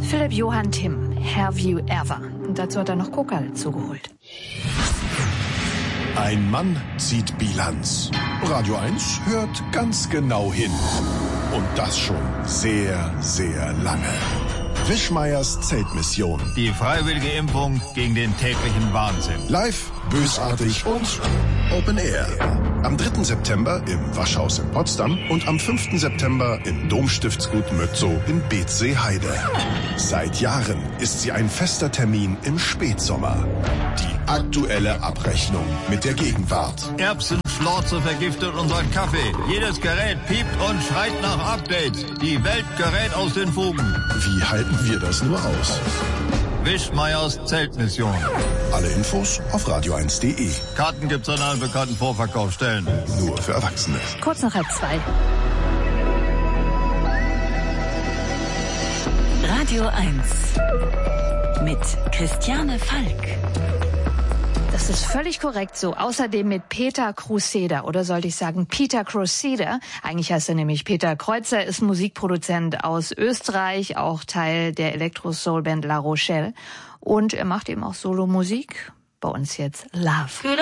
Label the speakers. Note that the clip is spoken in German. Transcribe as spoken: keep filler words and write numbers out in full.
Speaker 1: Philipp Johann Timm, Have You Ever? Und dazu hat er noch Kokal zugeholt.
Speaker 2: Ein Mann zieht Bilanz. Radio eins hört ganz genau hin. Und das schon sehr, sehr lange. Wischmeiers Zeltmission.
Speaker 3: Die freiwillige Impfung gegen den täglichen Wahnsinn.
Speaker 2: Live, bösartig und Open Air. Am dritten September im Waschhaus in Potsdam und am fünften September im Domstiftsgut Mötzow in Beetzsee-Heide. Seit Jahren ist sie ein fester Termin im Spätsommer. Die aktuelle Abrechnung mit der Gegenwart.
Speaker 3: Erbsenschlorze vergiftet unseren Kaffee. Jedes Gerät piept und schreit nach Updates. Die Welt gerät aus den Fugen.
Speaker 2: Wie halten wir das nur aus?
Speaker 3: Wischmeiers Zeltmission.
Speaker 2: Alle Infos auf radio eins punkt de.
Speaker 3: Karten gibt's an allen bekannten Vorverkaufsstellen.
Speaker 2: Nur für Erwachsene.
Speaker 1: Kurz nach halb zwei.
Speaker 4: Radio eins mit Christiane Falk.
Speaker 1: Das ist völlig korrekt so. Außerdem mit Peter Crusader, oder sollte ich sagen Peter Crusader. Eigentlich heißt er nämlich Peter Kreuzer, ist Musikproduzent aus Österreich, auch Teil der Elektro-Soul-Band La Rochelle. Und er macht eben auch Solo-Musik. Bei uns jetzt Love.